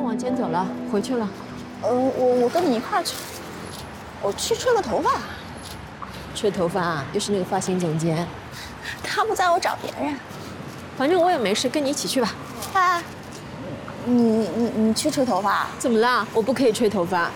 往前走了，回去了。 我跟你一块儿去，我去吹个头发。 吹头发啊？又是那个发型总监？ 他不在，我找别人。 反正我也没事，跟你一起去吧。 哎，你去吹头发？ 怎么了？我不可以吹头发。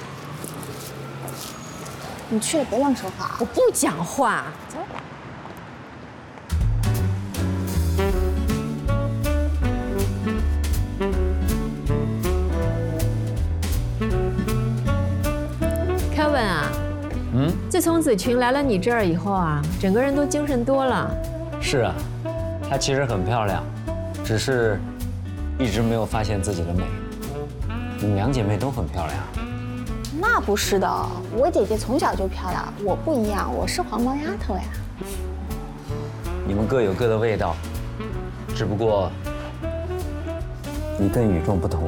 你去了别乱说话。 我不讲话。走。Kevin 啊，自从子群来了你这儿以后啊，整个人都精神多了。 是啊，她其实很漂亮，只是一直没有发现自己的美。你们两姐妹都很漂亮。 那不是的，我姐姐从小就漂亮，我不一样，我是黄毛丫头呀。 你们各有各的味道，只不过你更与众不同。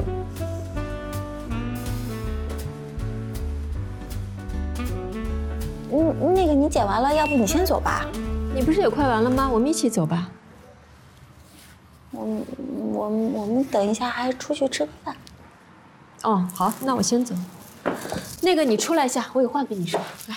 那个你剪完了，要不你先走吧？ 你不是也快完了吗？我们一起走吧。 我们等一下还出去吃个饭。 哦，好，那我先走。那个你出来一下，我有话跟你说。来。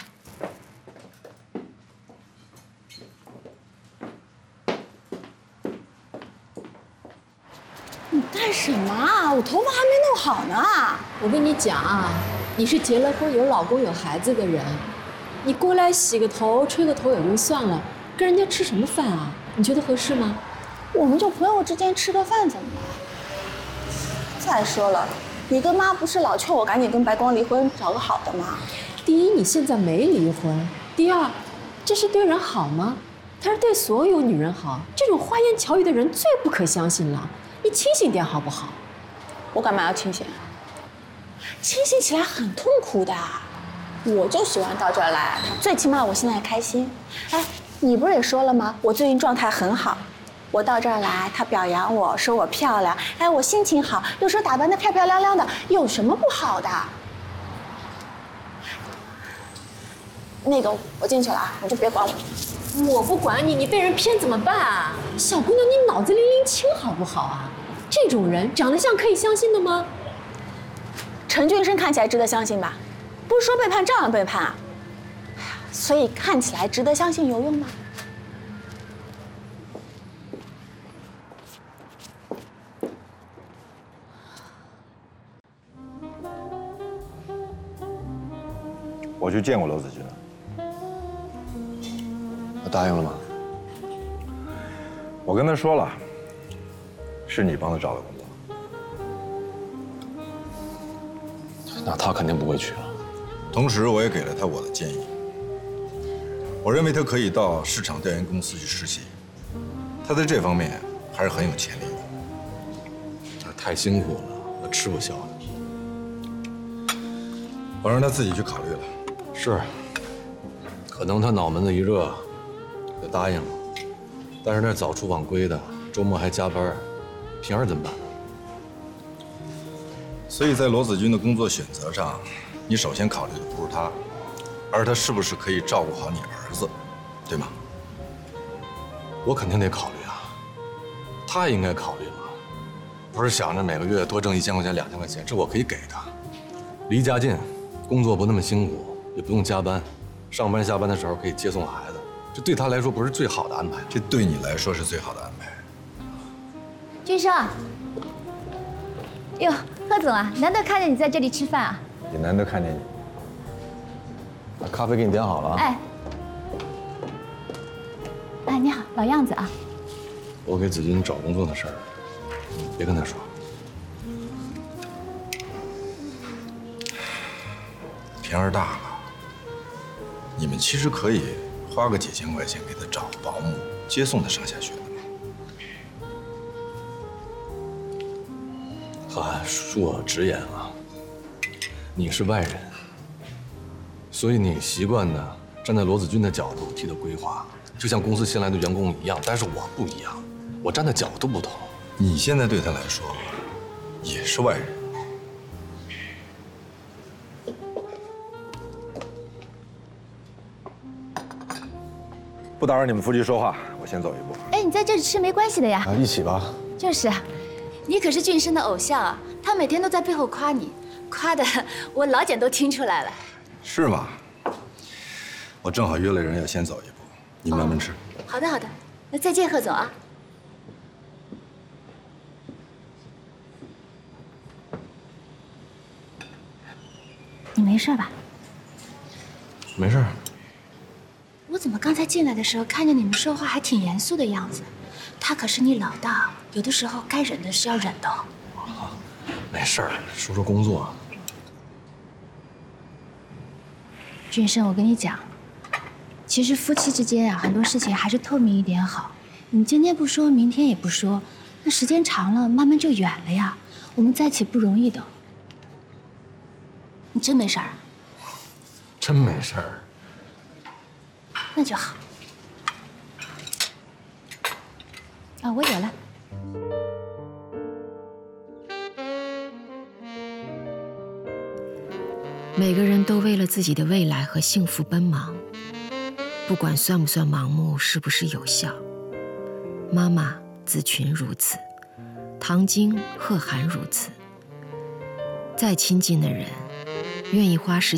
你干什么啊？我头发还没弄好呢。 我跟你讲啊，你是结了婚、有老公、有孩子的人，你过来洗个头、吹个头也就算了，跟人家吃什么饭啊？你觉得合适吗？ 我们就朋友之间吃个饭怎么了？再说了，你跟妈不是老劝我赶紧跟白光离婚，找个好的吗？ 第一，你现在没离婚；第二，这是对人好吗？他是对所有女人好，这种花言巧语的人最不可相信了。你清醒点好不好？ 我干嘛要清醒？清醒起来很痛苦的。我就喜欢到这儿来，最起码我现在开心。哎，你不是也说了吗？我最近状态很好。我到这儿来，他表扬我说我漂亮，哎，我心情好，又说打扮得漂漂亮亮的，有什么不好的？那个，我进去了啊，你就别管我。 我不管你，你被人骗怎么办啊？小姑娘，你脑子拎拎清好不好啊？这种人长得像可以相信的吗？ 陈俊生看起来值得相信吧？不是说背叛照样背叛啊？所以看起来值得相信有用吗？ 我去见过罗子君了。 他答应了吗？ 我跟他说了，是你帮他找的工作。 那他肯定不会去了。 同时，我也给了他我的建议。我认为他可以到市场调研公司去实习，他在这方面还是很有潜力的。 那太辛苦了，我吃不消。 我让他自己去考虑了。 是，可能他脑门子一热，就答应了。但是那早出晚归的，周末还加班，平儿怎么办？ 所以在罗子君的工作选择上，你首先考虑的不是他，而是他是不是可以照顾好你儿子，对吗？ 我肯定得考虑啊，他也应该考虑吧。不是想着每个月多挣1000块钱、2000块钱，这我可以给他。离家近，工作不那么辛苦，也不用加班，上班下班的时候可以接送孩子，这对他来说不是最好的安排？ 这对你来说是最好的安排。 君生，哟，贺总啊，难得看见你在这里吃饭啊。 也难得看见你。把咖啡给你点好了啊。 哎，哎，你好，老样子啊。 我给子君找工作的事儿，别跟他说。 平儿大了，你们其实可以花个几千块钱给他找保姆接送他上下学的嘛。 何涵，恕我直言啊，你是外人，所以你习惯的站在罗子君的角度替他规划，就像公司新来的员工一样。但是我不一样，我站的角度不同。 你现在对他来说也是外人。不打扰你们夫妻说话，我先走一步。 哎，你在这里吃没关系的呀。 啊，一起吧。 就是， 你可是俊生的偶像啊，他每天都在背后夸你，夸的我老茧都听出来了。 是吗？我正好约了人要先走一步，你慢慢吃。 好的好的，那再见贺总啊。你没事吧？ 没事。 我怎么刚才进来的时候看见你们说话还挺严肃的样子？他可是你老大，有的时候该忍的是要忍的。 没事儿，说说工作。 俊生，我跟你讲，其实夫妻之间啊，很多事情还是透明一点好。你今天不说，明天也不说，那时间长了，慢慢就远了呀。我们在一起不容易的。你真没事儿？ 真没事儿。 那就好。啊，我有了。 每个人都为了自己的未来和幸福奔忙，不管算不算盲目，是不是有效。妈妈子群如此，唐晶、贺涵如此。再亲近的人，愿意花时间